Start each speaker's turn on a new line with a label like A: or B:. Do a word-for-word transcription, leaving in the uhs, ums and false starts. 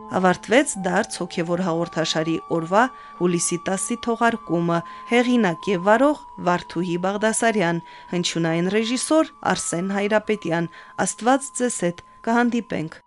A: Ավարտվեց դարձ հոգևոր հաղորդաշարի օրվա հուլիսի տասի թողարկումը, հեղինակ եւ վարող Վարդուհի Բաղդասարյան, հնչյունային ռեժիսոր Արսեն Հայրապետյան։ Աստված ձեզ հետ, կհանդիպենք